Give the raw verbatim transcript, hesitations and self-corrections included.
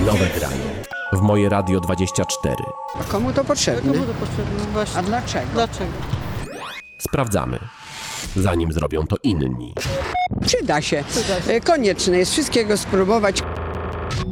Nowe granie w Moje Radio dwadzieścia cztery. A komu to potrzebne? Komu to potrzebne? Właśnie. A dlaczego? Dlaczego? Sprawdzamy, zanim zrobią to inni. Przyda się. Przyda się. E, Konieczne jest wszystkiego spróbować.